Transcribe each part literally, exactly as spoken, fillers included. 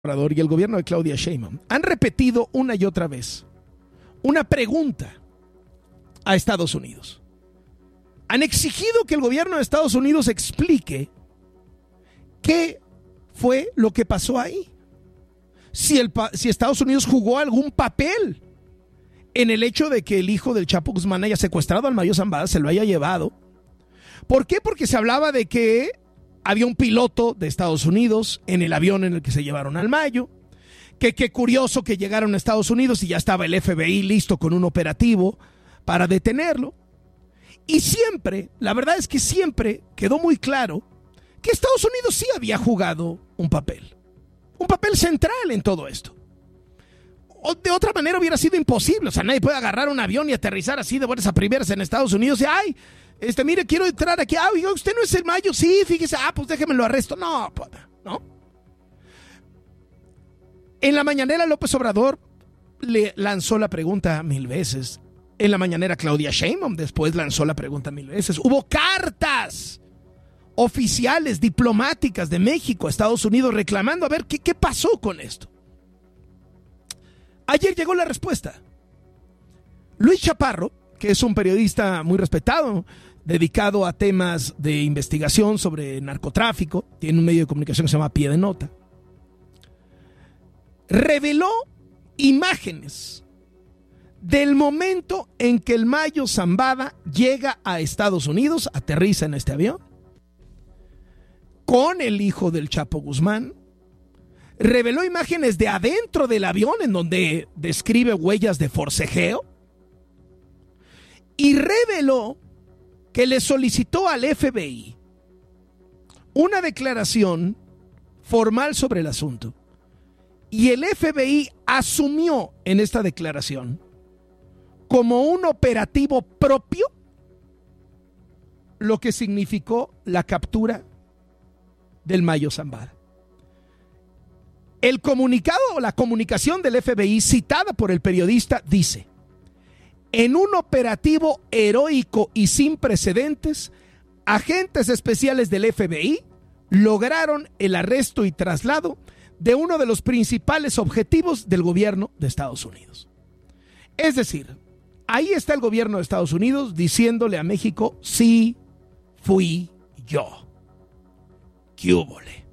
y el gobierno de Claudia Sheinbaum han repetido una y otra vez una pregunta a Estados Unidos. Han exigido que el gobierno de Estados Unidos explique qué fue lo que pasó ahí. Si, el, si Estados Unidos jugó algún papel en el hecho de que el hijo del Chapo Guzmán haya secuestrado al Mayo Zambada, se lo haya llevado. ¿Por qué? Porque se hablaba de que había un piloto de Estados Unidos en el avión en el que se llevaron al Mayo, que qué curioso que llegaron a Estados Unidos y ya estaba el F B I listo con un operativo para detenerlo. Y siempre, la verdad es que siempre quedó muy claro que Estados Unidos sí había jugado un papel, un papel central en todo esto. O de otra manera hubiera sido imposible. O sea, nadie puede agarrar un avión y aterrizar así de buenas a primeras en Estados Unidos y ¡ay! Este, mire, quiero entrar aquí. Ah, oiga, ¿usted no es el Mayo? Sí, fíjese. Ah, pues déjeme lo arresto. No, no. En la mañanera López Obrador le lanzó la pregunta mil veces. En la mañanera Claudia Sheinbaum después lanzó la pregunta mil veces. Hubo cartas oficiales, diplomáticas de México a Estados Unidos reclamando a ver qué, qué pasó con esto. Ayer llegó la respuesta. Luis Chaparro, que es un periodista muy respetado, dedicado a temas de investigación sobre narcotráfico, tiene un medio de comunicación que se llama Pie de Nota, reveló imágenes del momento en que el Mayo Zambada llega a Estados Unidos, aterriza en este avión, con el hijo del Chapo Guzmán. Reveló imágenes de adentro del avión en donde describe huellas de forcejeo. Y reveló que le solicitó al F B I una declaración formal sobre el asunto. Y el F B I asumió en esta declaración como un operativo propio lo que significó la captura del Mayo Zambada. El comunicado o la comunicación del F B I citada por el periodista dice: en un operativo heroico y sin precedentes, agentes especiales del F B I lograron el arresto y traslado de uno de los principales objetivos del gobierno de Estados Unidos. Es decir, ahí está el gobierno de Estados Unidos diciéndole a México: sí, fui yo. ¿Qué húbole?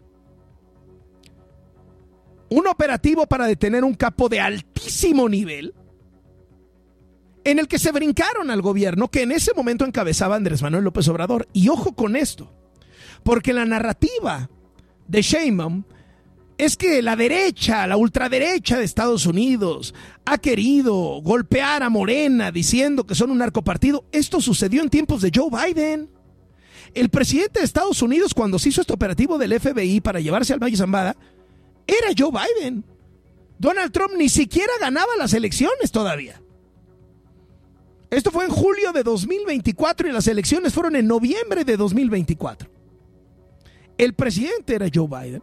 Un operativo para detener un capo de altísimo nivel en el que se brincaron al gobierno que en ese momento encabezaba Andrés Manuel López Obrador. Y ojo con esto, porque la narrativa de Sheinbaum es que la derecha, la ultraderecha de Estados Unidos ha querido golpear a Morena diciendo que son un narcopartido. Esto sucedió en tiempos de Joe Biden. El presidente de Estados Unidos, cuando se hizo este operativo del F B I para llevarse al Mayo Zambada, era Joe Biden. Donald Trump ni siquiera ganaba las elecciones todavía. Esto fue en julio de dos mil veinticuatro y las elecciones fueron en noviembre de dos mil veinticuatro. El presidente era Joe Biden.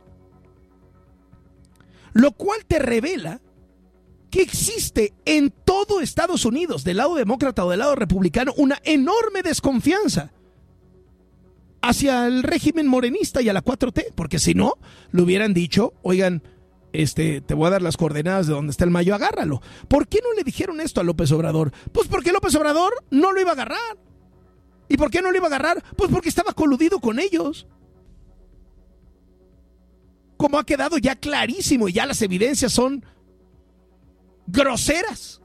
Lo cual te revela que existe en todo Estados Unidos, del lado demócrata o del lado republicano, una enorme desconfianza hacia el régimen morenista y a la cuatro T, porque si no, le hubieran dicho: oigan, este, te voy a dar las coordenadas de donde está el Mayo, agárralo. ¿Por qué no le dijeron esto a López Obrador? Pues porque López Obrador no lo iba a agarrar. ¿Y por qué no lo iba a agarrar? Pues porque estaba coludido con ellos. Como ha quedado ya clarísimo y ya las evidencias son groseras.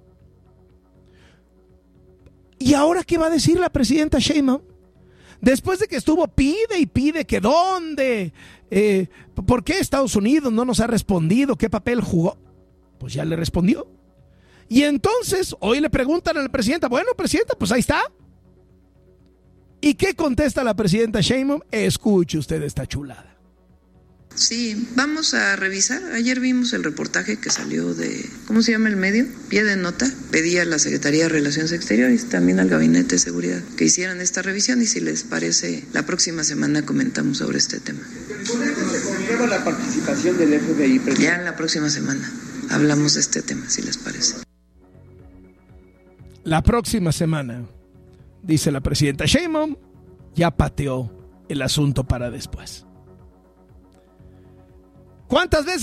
¿Y ahora qué va a decir la presidenta Sheinbaum? Después de que estuvo pide y pide que dónde, eh, ¿por qué Estados Unidos no nos ha respondido? ¿Qué papel jugó? Pues ya le respondió. Y entonces hoy le preguntan a la presidenta: bueno, presidenta, pues ahí está. ¿Y qué contesta la presidenta Sheinbaum? Escuche usted esta chulada. Sí, vamos a revisar. Ayer vimos el reportaje que salió de, ¿cómo se llama el medio? Pie de Nota. Pedí a la Secretaría de Relaciones Exteriores, también al Gabinete de Seguridad, que hicieran esta revisión y si les parece, la próxima semana comentamos sobre este tema. ¿Se comprueba la participación del F B I, presidente? Ya en la próxima semana hablamos de este tema, si les parece. La próxima semana, dice la presidenta Sheinbaum, ya pateó el asunto para después. ¿Cuántas veces